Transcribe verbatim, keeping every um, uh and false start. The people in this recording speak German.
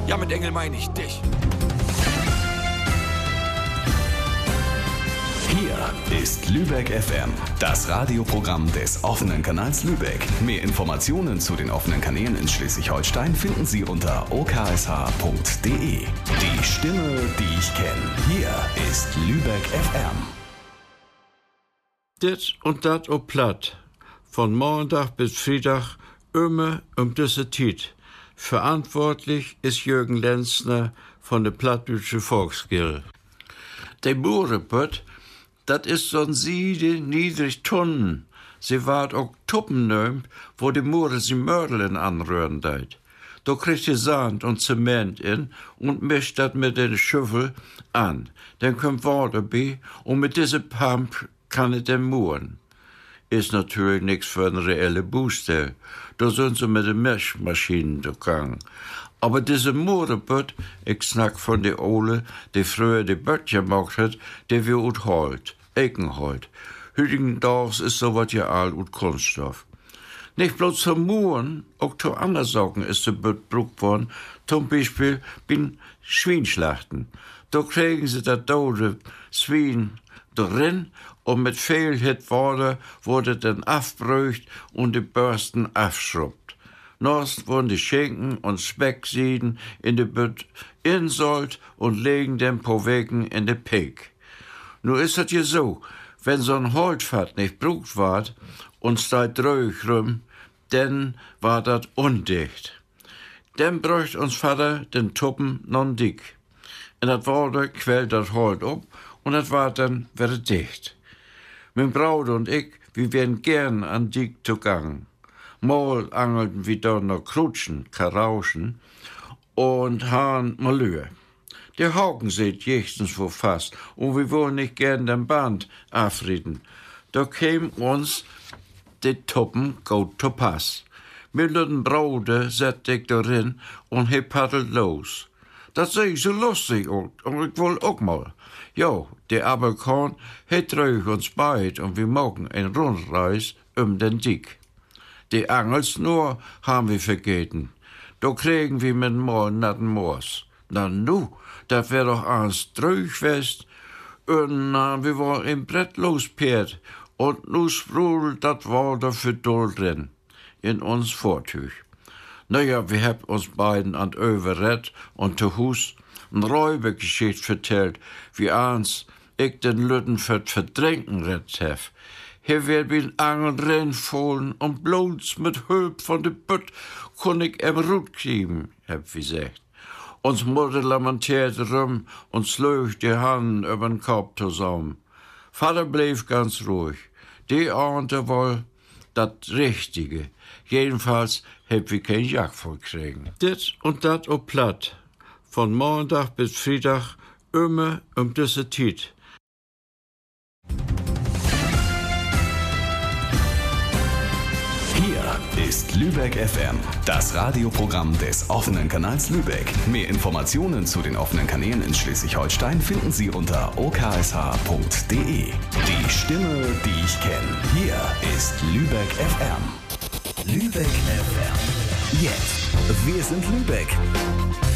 Ja, mit Engel meine ich dich. Hier ist Lübeck F M, das Radioprogramm des offenen Kanals Lübeck. Mehr Informationen zu den offenen Kanälen in Schleswig-Holstein finden Sie unter o k s h punkt d e. Die Stimme, die ich kenne. Hier ist Lübeck F M. Dit und dat op platt. Von Montag bis Freitag immer um diese Zeit. Verantwortlich ist Jürgen Lenzner von der Plattdeutsche Volksgilde. Der Boerenput, das ist so'n Siede niedrig Tonnen. Sie ward auch Tuppen nömt, wo die Moore sie Mördeln anrühren deit. Da kriegt ihr Sand und Zement in und mischt dat mit den Schüffel an. Dann kommt Wasser bei und mit diese Pump kann es den Mooren. Ist natürlich nix für eine reelle Booster. Da sind sie mit den Mischmaschinen gegangen. Aber diese Moorenput, ich snack von der Ole, die früher die Böttcher gemacht hat, der wir ut holt, Eken holt. Heutigen Tags ist sowas ja all ut Kunststoff. Nicht bloß zum Mooren, auch zu anderen Sachen ist der Butt brucht worden, zum Beispiel bin Schweinschlachten. Da kriegen sie das tote Schwein drin und mit viel het Wasser wurde dann afbrücht und die Bürsten afschrubbt. Nost wurden die Schinken und Specksieden in die Bütt insollt und legen den po Wegen in die Pig. Nur ist das ja so, wenn so'n Holtfat nicht brucht ward und steigt ruhig rum, dann war dat undicht. Dann bräucht uns Vater den Tuppen non dick. In dat Wasser quält dat Holt up und dat war dann wieder dicht. Mein Braut und ich, wir wären gern an dick zugang. Mal angelten wir da noch Krutschen, Karauschen und Hahn Malheur. Der Hauken seht jechtens wo fast und wir wollen nicht gern den Band afrieden. Da käm uns die Tuppen gut zu Pass. Mit den Braude set ich darin und he paddelt los. Das seh ich so lustig und, und ich will auch mal. Ja, der Aberkorn het ruhig uns beid und wir mogen eine Rundreis um den Dick. Die Angelsnur haben wir vergeten. Da kriegen wir mit mal natten Moors. Na nu, das wär doch ans Drüchfest. Und na, wir war im Brett lospert. Und nu sprudelt dat Wasser für doll drin. In uns Vortüch. Naja, wir hab uns beiden an Överrett und zu Hus n Räubergeschicht vertellt, wie ans ich den Lütten für Verdränken rett hef. Hier werd bin Angeln reinfallen und bloß mit Höp von de Bütt kon ich em Rut kriegen, hab wir gesagt. Uns Mutter lamentierte rum und slöch die Hand übern Kopf zusammen. Vater blieb ganz ruhig. Die ahnte wohl dat Richtige. Jedenfalls hab wir kein Jack voll kriegen. Dit und dat op platt. Von Montag bis Freitag immer um diese Zeit. Hier ist Lübeck F M, das Radioprogramm des offenen Kanals Lübeck. Mehr Informationen zu den offenen Kanälen in Schleswig-Holstein finden Sie unter o k s h punkt d e. Die Stimme, die ich kenne. Hier ist Lübeck F M. Lübeck F M. Jetzt. Wir sind Lübeck.